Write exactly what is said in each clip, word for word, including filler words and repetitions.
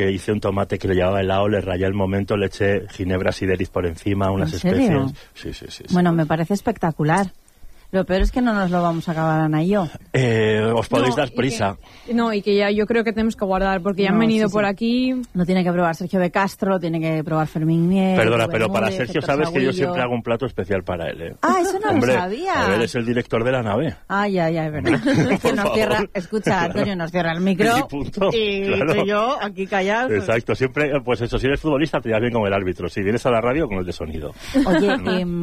que hice un tomate que le llevaba helado, le rayé el momento, le eché ginebra sideris por encima, unas ¿En serio? especias. Sí, sí, sí, sí. Bueno, me parece espectacular. Lo peor es que no nos lo vamos a acabar, Ana y yo. Eh, os podéis No, dar y prisa. Que, no, y que ya yo creo que tenemos que guardar, porque ya No, han venido sí, por sí. aquí. Lo tiene que probar Sergio de Castro, lo tiene que probar Fermín Mier. Perdona, Rubén pero para Múdez, Sergio Héctor sabes que yo Sagüillo. siempre hago un plato especial para él, ¿eh? Ah, eso no Hombre, lo sabía. a ver, es el director de la nave. Ay, ay, ay, verdad. Es que Por nos favor. cierra, escucha, Antonio, nos cierra el micro. Y punto, Y claro. tú y yo aquí callados. Exacto, siempre, pues eso, si eres futbolista te llevas bien con el árbitro, si vienes a la radio con el de sonido. Oye,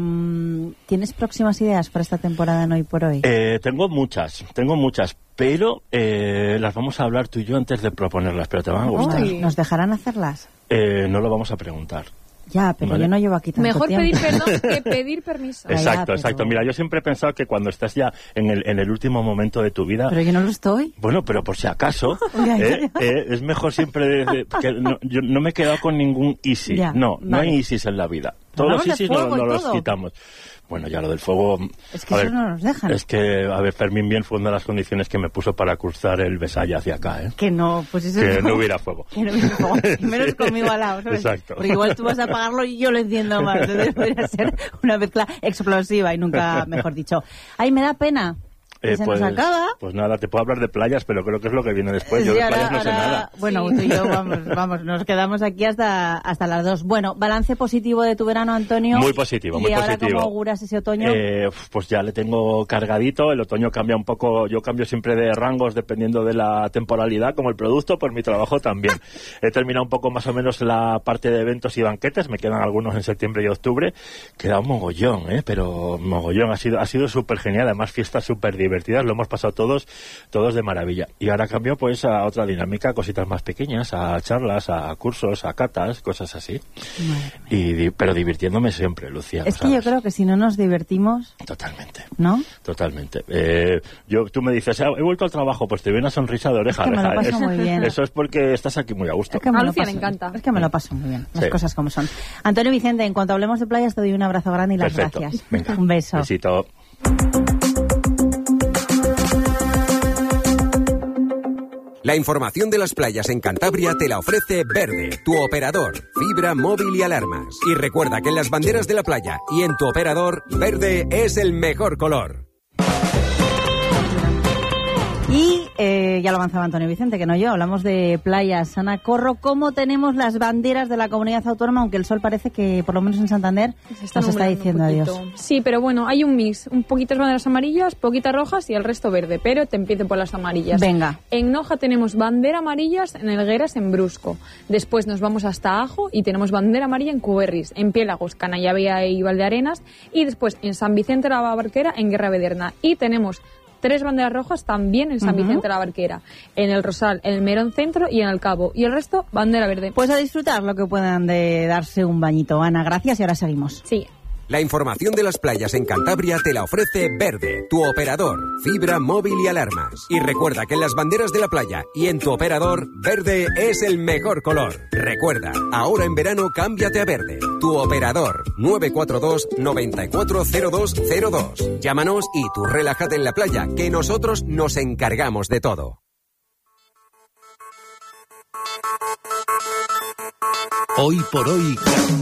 em, ¿tienes próximas ideas para esta temporada en Hoy por Hoy? Eh, tengo muchas, tengo muchas, pero eh, las vamos a hablar tú y yo antes de proponerlas, pero te van a gustar. Uy. ¿Nos dejarán hacerlas? Eh, no lo vamos a preguntar. Ya, pero Vale. yo no llevo aquí tanto Mejor tiempo. pedir perdón que pedir permiso. Ya, ya, Exacto, pero- exacto. Mira, yo siempre he pensado que cuando estás ya en el, en el último momento de tu vida... Pero yo no lo estoy. Bueno, pero por si acaso, Ya, ya, eh, ya. eh, es mejor siempre... de- de- que no, yo no me he quedado con ningún easy. Ya, no, no vale. hay easys en la vida. Todos hablamos los de easys no, fuego y no los todo. quitamos. Bueno, ya lo del fuego... Es que a eso ver, no nos dejan. Es que, a ver, Fermín Bien fue una de las condiciones que me puso para cruzar el Besaya hacia acá, ¿eh? Que no, pues eso Que no hubiera fuego. Que no hubiera fuego. Primero es Sí. conmigo al lado, ¿sabes? Exacto. Porque igual tú vas a apagarlo y yo lo enciendo más. Entonces podría ser una mezcla explosiva y nunca mejor dicho. Ay, me da pena. Que Eh, se pues, nos acaba. pues nada, te puedo hablar de playas, pero creo que es lo que viene después. Yo Sí, de ahora- playas no sé ahora- nada. Bueno, Sí. tú y yo vamos, vamos, nos quedamos aquí hasta, hasta las dos. Bueno, balance positivo de tu verano, Antonio. Muy positivo, y muy ahora, positivo. ¿cómo auguras ese otoño? Eh, pues ya le tengo cargadito, el otoño cambia un poco, yo cambio siempre de rangos dependiendo de la temporalidad, como el producto, por mi trabajo también. He terminado un poco más o menos la parte de eventos y banquetes, me quedan algunos en septiembre y octubre, queda un mogollón, ¿eh? Pero mogollón, ha sido, ha sido súper genial, además fiestas súper divertidas, lo hemos pasado todos, todos de maravilla. Y ahora cambio pues a otra dinámica, cositas más pequeñas, a charlas, a cursos, a catas, cosas así. Y, di- pero divirtiéndome siempre, Lucía. Es ¿no que yo sabes? creo que si no nos divertimos, Totalmente. ¿no? Totalmente. Eh, yo, tú me dices, "Ah, he vuelto al trabajo, pues te veo una sonrisa de oreja a Es que me lo oreja". paso Es- muy bien. Eso es porque estás aquí muy a gusto. Es que me A lo Lucía paso, le encanta. Es que me lo paso muy bien, las Sí. cosas como son. Antonio Vicente, en cuanto hablemos de playas, te doy un abrazo grande y las Perfecto. gracias. Venga. Un beso. Besito. La información de las playas en Cantabria te la ofrece Verde, tu operador, fibra, móvil y alarmas. Y recuerda que en las banderas de la playa y en tu operador, verde es el mejor color. Y eh, ya lo avanzaba Antonio Vicente, que no yo, hablamos de playas. Ana Corro, ¿cómo tenemos las banderas de la comunidad autónoma? Aunque el sol parece que, por lo menos en Santander, Se está nos está nublando diciendo un adiós. poquito. Sí, pero bueno, hay un mix. Un poquitas banderas amarillas, poquitas rojas y el resto verde. Pero te empiezo por las amarillas. Venga. En Noja tenemos bandera amarillas, en Elgueras, en Brusco. Después nos vamos hasta Ajo y tenemos bandera amarilla en Cuberris, en Piélagos, Canallavia y Valdearenas. Y después en San Vicente de la Barquera, en Guerra Bederna. Y tenemos tres banderas rojas también en San Ujú. Vicente de la Barquera, en el Rosal, en el Merón Centro y en el Cabo. Y el resto, bandera verde. Pues a disfrutar lo que puedan de darse un bañito. Ana, gracias y ahora seguimos. Sí. La información de las playas en Cantabria te la ofrece Verde, tu operador, fibra, móvil y alarmas. Y recuerda que en las banderas de la playa y en tu operador, verde es el mejor color. Recuerda, ahora en verano cámbiate a verde. Tu operador, nueve cuatro dos, nueve cuatro cero dos cero dos. Llámanos y tú relájate en la playa, que nosotros nos encargamos de todo. Hoy por hoy...